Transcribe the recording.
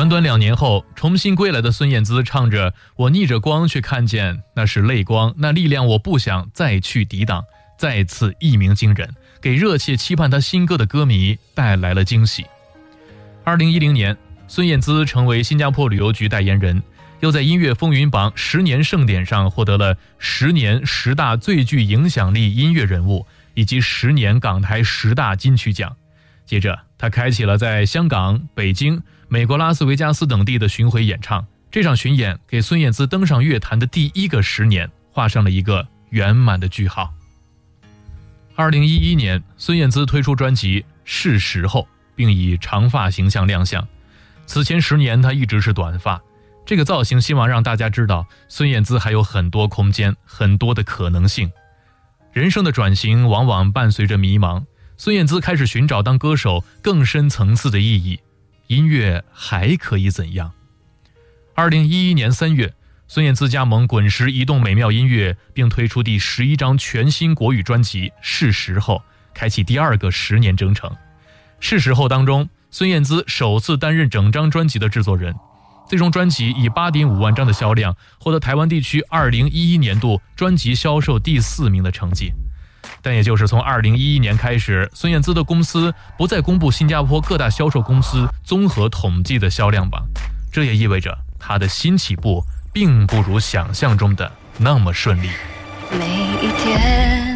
短短2年后，重新归来的孙燕姿唱着我逆着光却看见那是泪光，那力量我不想再去抵挡，再次一鸣惊人，给热切期盼她新歌的歌迷带来了惊喜。2010年，孙燕姿成为新加坡旅游局代言人，又在音乐风云榜10年盛典上获得了10年10大最具影响力音乐人物以及10年港台10大金曲奖。接着他开启了在香港、北京、美国拉斯维加斯等地的巡回演唱，这场巡演给孙燕姿登上乐坛的第1个10年画上了一个圆满的句号。2011年，孙燕姿推出专辑《是时候》，并以长发形象亮相。此前10年她一直是短发，这个造型希望让大家知道孙燕姿还有很多空间，很多的可能性。人生的转型往往伴随着迷茫，孙燕姿开始寻找当歌手更深层次的意义，音乐还可以怎样？2011年3月，孙燕姿加盟滚石移动美妙音乐，并推出第11张全新国语专辑《是时候》，开启第2个10年征程。《是时候》当中，孙燕姿首次担任整张专辑的制作人。最终专辑以 8.5 万张的销量，获得台湾地区2011年度专辑销售第4名的成绩。但也就是从2011年开始，孙燕姿的公司不再公布新加坡各大销售公司综合统计的销量榜，这也意味着她的新起步并不如想象中的那么顺利。 每一天